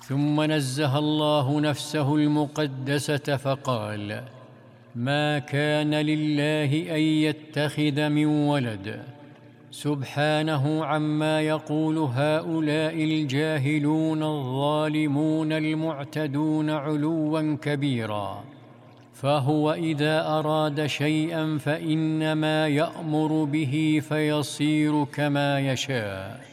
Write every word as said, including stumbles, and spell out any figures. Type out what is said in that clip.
ثم نزه الله نفسه المقدسة فقال: ما كان لله أن يتخذ من ولد، سبحانه عما يقول هؤلاء الجاهلون الظالمون المعتدون علوا كبيرا. فهو إذا أراد شيئا فإنما يأمر به فيصير كما يشاء.